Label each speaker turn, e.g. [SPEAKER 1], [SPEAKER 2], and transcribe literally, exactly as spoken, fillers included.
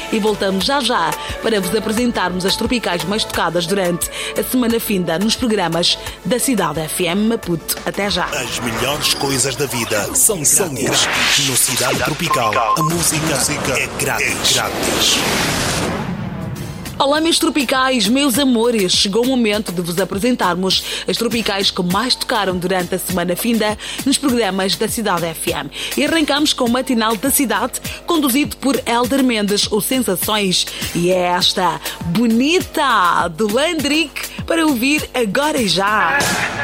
[SPEAKER 1] e voltamos já já para vos apresentarmos as tropicais mais tocadas durante a semana finda nos programas da Cidade F M Maputo. Até já.
[SPEAKER 2] As melhores coisas da vida são, são grátis. No Cidade Tropical, a música, a música é grátis. É grátis.
[SPEAKER 1] Olá, meus tropicais, meus amores. Chegou o momento de vos apresentarmos as tropicais que mais tocaram durante a semana finda nos programas da Cidade F M. E arrancamos com o Matinal da Cidade, conduzido por Hélder Mendes, o Sensações. E é esta Bonita, do Landrick, para ouvir agora e já.